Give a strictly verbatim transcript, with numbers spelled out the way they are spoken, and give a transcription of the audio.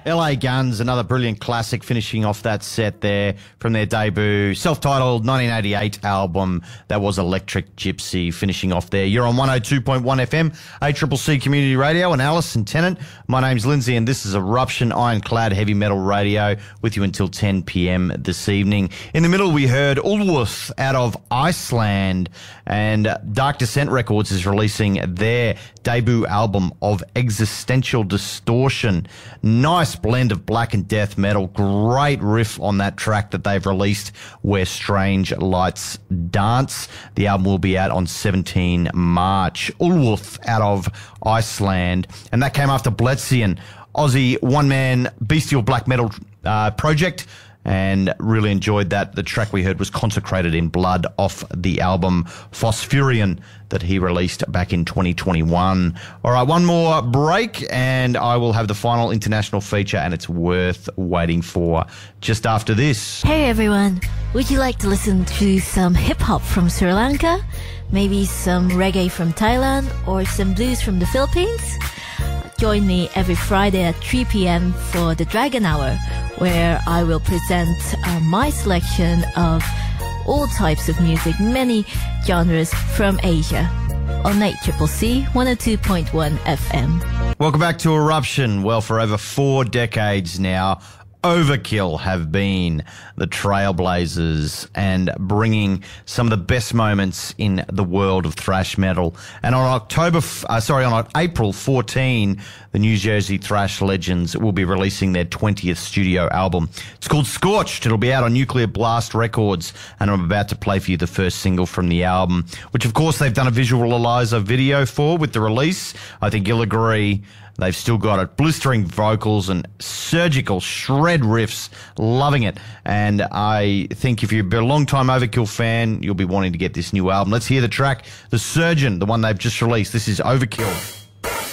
L A Guns, another brilliant classic, finishing off that set there from their debut, self-titled nineteen eighty-eight album that was Electric Gypsy, finishing off there. You're on one oh two point one F M, A C C C Community Radio, and Alison Tennant. My name's Lindsay, and this is Eruption Ironclad Heavy Metal Radio with you until ten p.m. this evening. In the middle, we heard Ulwuth out of Iceland, and Dark Descent Records is releasing their debut album of Existential Distortion. Nice blend of black and death metal. Great riff on that track that they've released, Where Strange Lights Dance. The album will be out on seventeenth of March. Ulwuth out of Iceland. And that came after Bletzian, Aussie one-man bestial black metal uh, project. And really enjoyed that. The track we heard was Consecrated in Blood off the album Phosphurion that he released back in twenty twenty-one. All right, one more break and I will have the final international feature, and it's worth waiting for just after this. Hey everyone, would you like to listen to some hip-hop from Sri Lanka? Maybe some reggae from Thailand or some blues from the Philippines? Join me every Friday at three p.m. for the Dragon Hour, where I will present uh, my selection of all types of music, many genres from Asia, on A C C C one oh two point one F M. Welcome back to Eruption. Well, for over four decades now, Overkill have been the trailblazers and bringing some of the best moments in the world of thrash metal. And on October, uh, sorry, on April fourteenth, the New Jersey thrash legends will be releasing their twentieth studio album. It's called Scorched. It'll be out on Nuclear Blast Records, and I'm about to play for you the first single from the album, which of course they've done a visualizer video for with the release. I think you'll agree. They've still got it. Blistering vocals and surgical shred riffs. Loving it. And I think if you're a long-time Overkill fan, you'll be wanting to get this new album. Let's hear the track, The Surgeon, the one they've just released. This is Overkill.